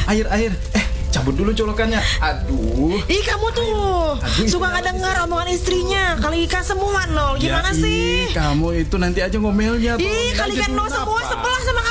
Air. Cabut dulu colokannya. Aduh. Ih, kamu tuh Aduh, suka kenapa nggak dengar omongan istrinya. Kalikan semua nol. Gimana Ya, sih? kamu itu nanti aja ngomelnya. Ih, kalikan nol semua sebelah sama